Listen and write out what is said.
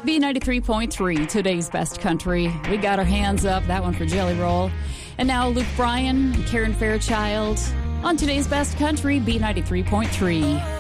B93.3, today's best country. We got our hands up, that one for Jelly Roll. And now Luke Bryan and Karen Fairchild on today's best country, B93.3.